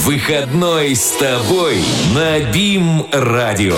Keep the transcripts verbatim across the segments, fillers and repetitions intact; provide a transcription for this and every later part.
Выходной с тобой на БИМ-радио.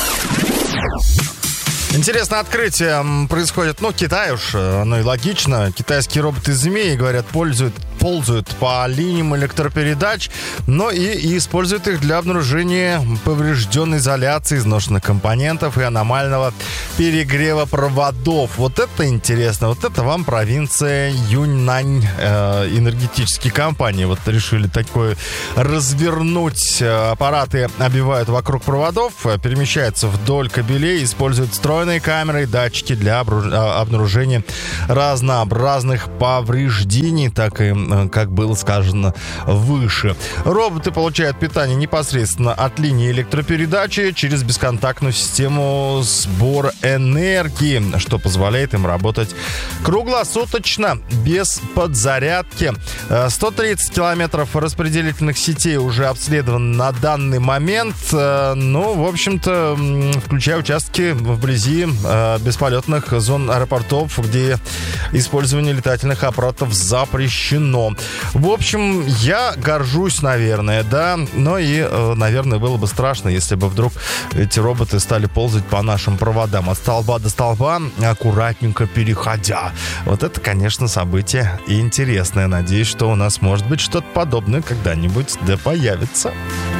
Интересное открытие происходит, ну, в Китае уж, оно и логично. Китайские роботы-змеи, говорят, пользуют, ползают по линиям электропередач, но и, и используют их для обнаружения поврежденной изоляции, изношенных компонентов и аномального перегрева проводов. Вот это интересно. Вот это вам провинция Юньнань. Э, энергетические компании вот решили такое развернуть. Аппараты обвивают вокруг проводов, перемещаются вдоль кабелей, используют встроенные камеры и датчики для обнаружения разнообразных повреждений, так и, как было сказано выше. Роботы получают питание непосредственно от линии электропередачи через бесконтактную систему сбора энергии, что позволяет им работать круглосуточно, без подзарядки. сто тридцать километров распределительных сетей уже обследованы на данный момент. Ну, в общем-то, включая участки вблизи бесполетных зон аэропортов, где использование летательных аппаратов запрещено. В общем, я горжусь, наверное, да, но и, наверное, было бы страшно, если бы вдруг эти роботы стали ползать по нашим проводам от столба до столба, аккуратненько переходя. Вот это, конечно, событие интересное. Надеюсь, что у нас, может быть, что-то подобное когда-нибудь да появится.